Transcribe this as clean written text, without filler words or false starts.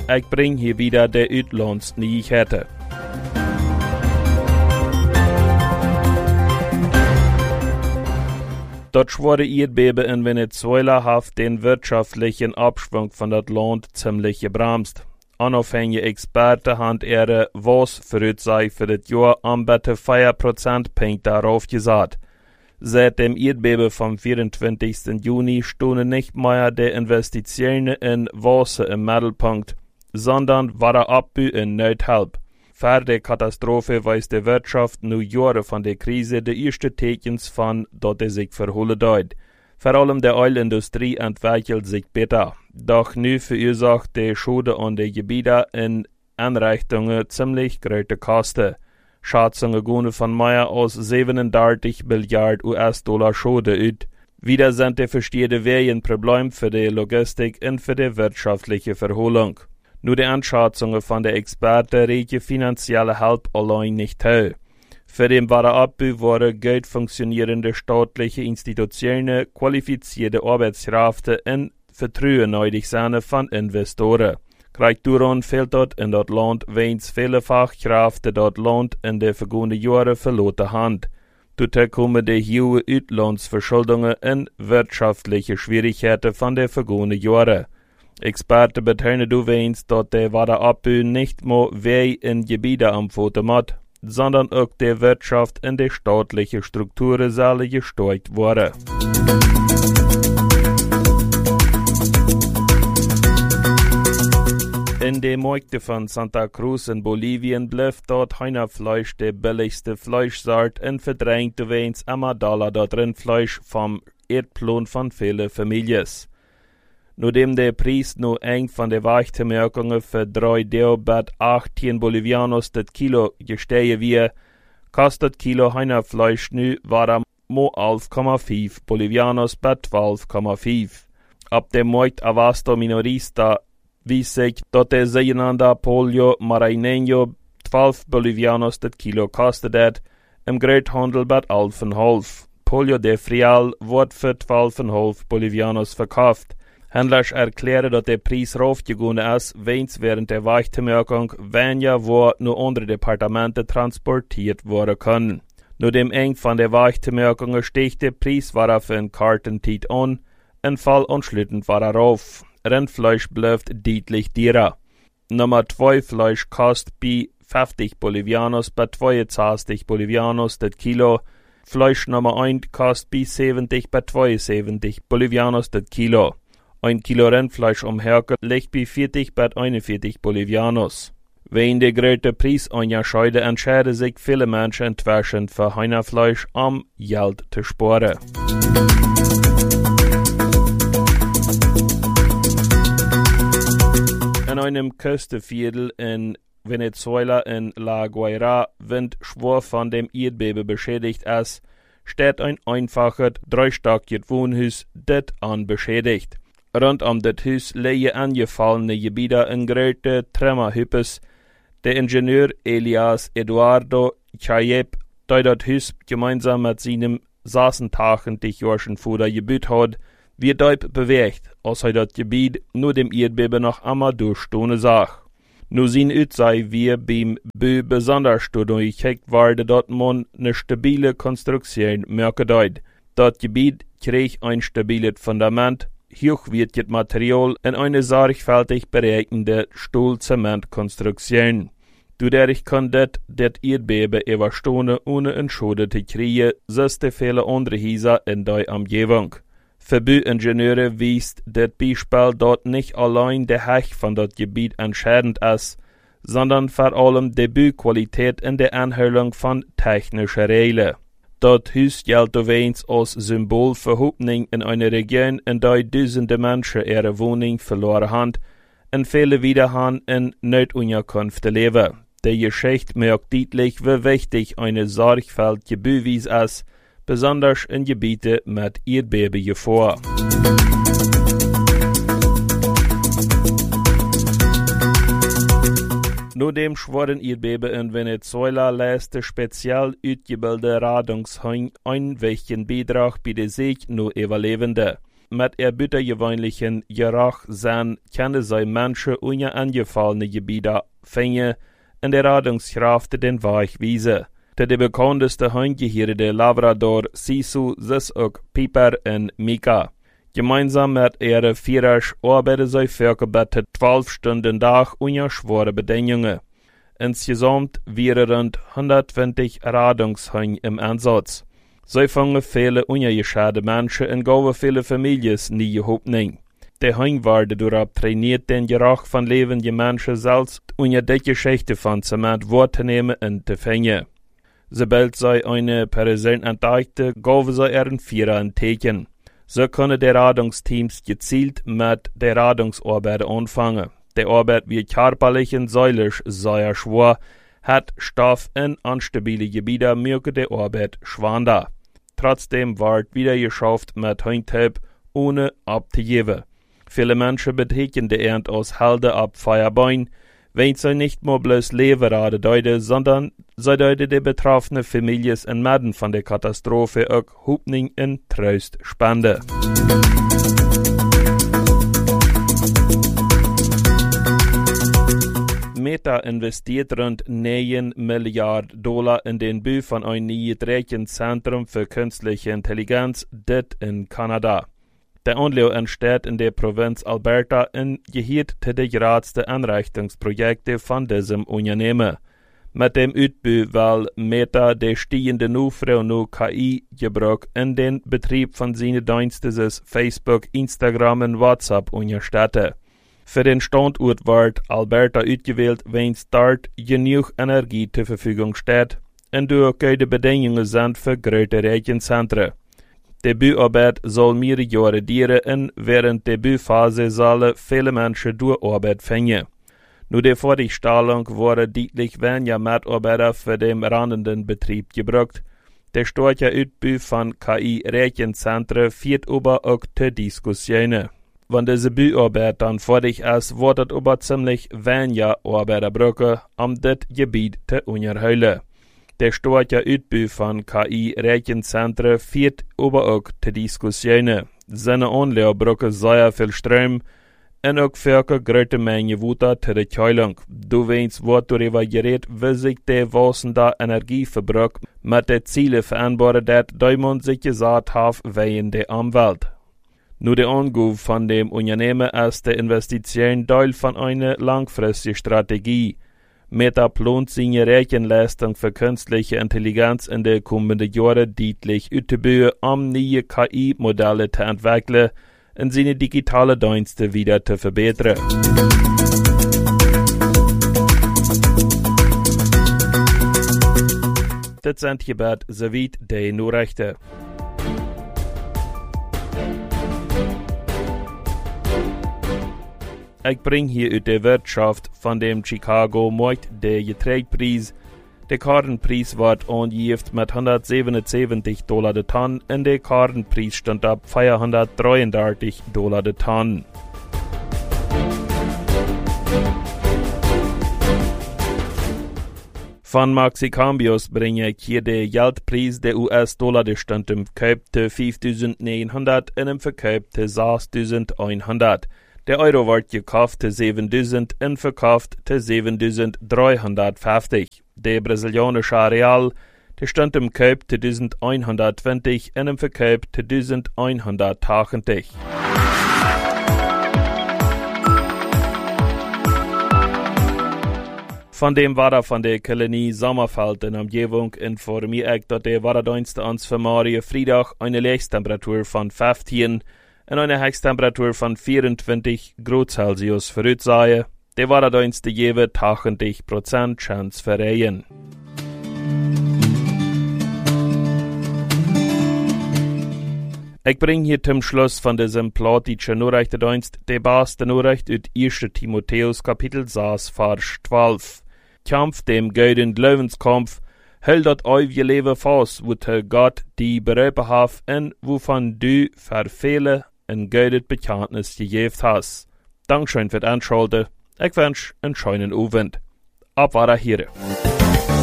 Ich bring hier wieder der Utlandsnyheter. Das schwere Erdbeben in Venezuela hat den wirtschaftlichen Abschwung von das Land ziemlich gebremst. Unabhängige Experten haben ihre was voraussagt für das Jahr am bitte 4% darauf gesagt. Seit dem Erdbeben vom 24. Juni stunden nicht mehr die Investitionen in Wasser im Mittelpunkt, sondern war der Abbau in Nothelp. Vor der Katastrophe weiß die Wirtschaft nur Jahre von der Krise die ersten Tekens von, dass sie sich verholen deut. Vor allem die Ölindustrie entwickelt sich besser. Doch nu verursacht die Schade an den Gebieten in Einrichtungen ziemlich große Kosten. Schätzungen gehen von mehr als 37 Milliarden US-Dollar Schade aus. Wieder sind die verstehende Wege ein Problem für die Logistik und für die wirtschaftliche Verholung. Nur die Einschätzungen von den Experten reichen finanzielle Hilfe allein nicht hoch. Für den Wiederabbau waren gut funktionierende staatliche Institutionen, qualifizierte Arbeitskräfte und Vertrauen nötig sein von Investoren. Gleich daran fehlt dort in das Land, wenig viele Fachkräfte das Land in den vergangenen Jahren verloren haben. Dazu kommen die hohen Auslandsverschuldungen und wirtschaftliche Schwierigkeiten von den vergangenen Jahren. Experten betonen übrigens, dass der Wiederabbau nicht nur Wege in Gebiete empfohlen hat, sondern auch die Wirtschaft in die staatlichen Strukturen soll gesteuert werden. In den Märkten von Santa Cruz in Bolivien bleibt dort Hühnerfleisch die billigste Fleischsort und verdrängt übrigens immer Dollar das Rindfleisch vom Erdplan von vielen Familien. Nachdem der Preis nur eng von der Weichtermerkungen für 3 Deobet 18 Bolivianos das Kilo gestiegen wird, kostet Kilo Hühnerfleisch nu war mo 11,5 Bolivianos bei 12,5. Ab dem Markt Abasto Minorista wies sich, dass der sogenannte Pollo Maranhão 12 Bolivianos das Kilo kostet, im Großhandel bei 11,5. Pollo de Frial wird für 12,5 Bolivianos verkauft. Händler erklären, dass der Preis raufgegangen ist, wenns während der Weichtermerkung, wenn ja wo nur andere Departemente transportiert worden können. Nur dem eng von der Weichtermerkung stieg der Preis war für ein Kartentit an, ein Fall anschließend war rauf. Rindfleisch bleibt deutlich teurer. Nummer 2 Fleisch kostet bei 50 Bolivianos bei 22 Bolivianos das Kilo. Fleisch Nummer 1 kostet bei 70 bei 72 Bolivianos das Kilo. Ein Kilo Rindfleisch umherket liegt bei 40 bei 41 Bolivianos. Wegen der großen Preisunterschiede entscheiden sich viele Menschen inzwischen für Hühnerfleisch, um Geld zu sparen. In einem Küstenviertel in Venezuela in La Guaira, wird schwer von dem Erdbeben beschädigt ist, steht ein einfaches, dreistöckiges Wohnhaus, das unbeschädigt. Rund um das Haus liegen angefallene Gebiete in große Trümmerhüppes. Der Ingenieur Elias Eduardo Chayep, der das Haus gemeinsam mit seinem 86-jährigen Vater gebaut hat, wird dort bewegt, als das Gebiet nur dem Erdbeben noch einmal durchstehen sah. Nur sein Utsei wir beim Bau besonders dadurch gecheckt wurde, dass man eine stabile Konstruktion merken dort. Das Gebiet kriegt ein stabiles Fundament, hochwertiges Material und eine sorgfältig berechnete Stahl-Zement-Konstruktion. Dadurch kann das Erdbeben überstehen, ohne einen Schaden zu kriegen, sonst viele andere Häuser in der Umgebung. Für Bauingenieure weist das Beispiel dort nicht allein der Höhe von das Gebiet entscheidend ist, sondern vor allem die Bauqualität in der Anhörung von technischen Regeln. Das Haus gilt übrigens als Symbol für Hoffnung in einer Region, in der tausende Menschen ihre Wohnung verloren haben und viele wieder haben in Notunterkünften leben. Die Geschichte merkt deutlich, wie wichtig eine sorgfältige Bauweise ist, besonders in Gebieten mit Erdbebengefahr. Nach dem schweren Erdbeben in Venezuela leistet speziell ausgebildete Rettungshunde einen wichtigen Beitrag bei der Sieg nur Überlebenden. mit erbittergewöhnlichen Gerach sein, können sie manche unangefallene Gebiete finden, in der Radungskraft den Weg wiesen. De bekannteste Hunde hier der Labrador, Sisu, Sisuk, Piper und Mika. Gemeinsam mit ihren Vierers arbeiten sie für 12 Stunden Tag unter schwere Bedingungen. Insgesamt wären rund 120 Radungshunde im Einsatz. Sie fangen viele ungeschadete Menschen und gaben viele Familien nie Hoffnung. Die Hunde werden darauf trainiert, den Geruch von lebenden Menschen selbst unter die Geschichte von Zement wahrzunehmen und zu finden. Sobald sie eine Person entdeckte, gaben sie ihren Vierer ein Teken. So können die Radungsteams gezielt mit der Radungsarbeit anfangen. Die Arbeit wird körperlich und seelisch sehr schwer, hat Stoff in unstabile Gebiete, möge die Arbeit schwander. Trotzdem wird wieder geschafft mit Hundtyp, ohne abzugeben. Viele Menschen betätigen die Ernte aus Halde ab Feuerbein, wenn sie nicht nur bloß Leberade deuten, sondern sie deuten die betroffenen Familien in Mitten von der Katastrophe auch Hoffnung und Trost spenden. Meta investiert rund $9 Milliarden in den Bau von einem neuen Rechenzentrum für künstliche Intelligenz, dit in Kanada. Der Anlage entsteht in der Provinz Alberta und gehört zu den größten Einrichtungsprojekten von diesem Unternehmen. Mit dem Ausbau will Meta die stehende Nachfrage nach KI-Gebrauch in den Betrieb von seinen Diensten wie Facebook, Instagram und WhatsApp unterstützen. Für den Standort wird Alberta ausgewählt, wenn es dort genug Energie zur Verfügung steht und durch gute Bedingungen sind für große Rechenzentren. Die Bauarbeit soll mehrere Jahre dauern und während der Bauphase sollen viele Menschen durch Arbeit finden. Nur die Fertigstellung wurde deutlich weniger Mitarbeiter für den randenden Betrieb gebraucht. Der starke Ausbau von KI-Rechenzentren führt aber auch zu Diskussionen. Wenn diese Bauarbeit dann fertig ist, wird es aber ziemlich weniger Arbeiter brauchen, um das Gebiet zu unterhalten. Der starke Ausbau von KI-Rechenzentren führt aber auch zu Diskussionen. Seine Anlage brauchen sehr viel Strom und auch für eine große Menge Wasser zur Kühlung. Du weißt, wird darüber geredet, wie sich der wachsende Energieverbrauch mit den Zielen vereinbaren wird, die man sich gesagt hat wegen der Umwelt. Nur der Angabe von dem Unternehmen ist die Investition Teil von einer langfristigen Strategie. Meta plant seine Rechenleistung für künstliche Intelligenz in den kommenden Jahren deutlich auszubauen, um neue KI-Modelle zu entwickeln und seine digitalen Dienste wieder zu verbessern. Das sind hierbei soweit die Nachrichten. Ich bringe hier aus der Wirtschaft von dem Chicago Markt der Getreidepreis. Der Kornpreis wird angegeben mit $177 die Tonne und der Kornpreis stand ab $433 die Tonne. Von Maxicambios bringe ich hier den Geldpreis der US-Dollar, der stand im Kauf zu 5.900 und im Verkauf zu 6.100. Der Euro wird gekauft zu 7.000 und verkauft zu 7.350. Der brasilianische Real, der stand im Kauf zu 1.120 und im Verkauf zu 1.180. Von dem Wetter von der Kolonie Sommerfeld in Umgebung informiere ich, dass der Wetterdienst uns für morgen Freitag eine Höchsttemperatur von 15 und eine Höchsttemperatur von 24 Grad Celsius voraussehen. Der Wetterdienst gebe 80% Chance für Regen. Ich bringe hier zum Schluss von diesem plattdeutschen Nachrichtendienst die beste Nachricht aus 1. Timotheus Kapitel 6, Vers 12. Kampf dem guten Glaubenskampf, hält euch Leben fast, wozu Gott die berufen hat und wovon du für viele ein gutes Bekenntnis gegeben hast. Dankeschön für das Einschalten. Ich wünsche einen schönen Abend. Abwärts hier.